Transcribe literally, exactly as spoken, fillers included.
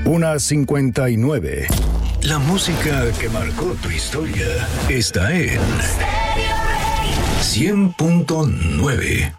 Una cincuenta y nueve. La música que marcó tu historia está en cien punto nueve.